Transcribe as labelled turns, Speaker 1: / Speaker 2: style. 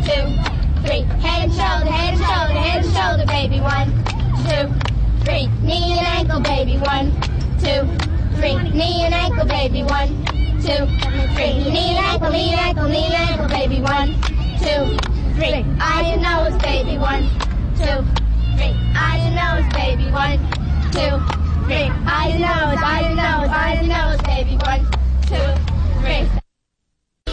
Speaker 1: two, three. Head and shoulder, head and shoulder, head and shoulder, baby. 1, 2, 3. Knee and ankle, baby. 1, 2, 3. Knee and ankle, baby. 1, 2, 3. Knee and ankle, knee and ankle, knee and ankle, baby. 1, 2, 3. Eyes and nose, baby. 1, 2, 3. Eyes and nose, baby. 1, 2, 3. Eyes and nose, eyes and nose, eyes and nose, baby. 1, 2.